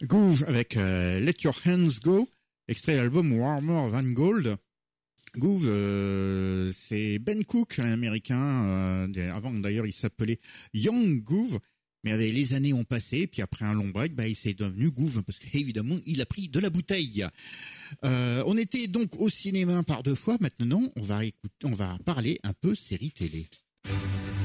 Groove avec Let Your Hands Go, extrait de l'album Warmer Than Gold. Groove, c'est Ben Cook, un américain. Avant d'ailleurs, il s'appelait Young Groove, mais avec les années ont passé, puis après un long break, il s'est devenu Groove parce qu'évidemment, il a pris de la bouteille. On était donc au cinéma par 2 fois. Maintenant, on va parler un peu série télé.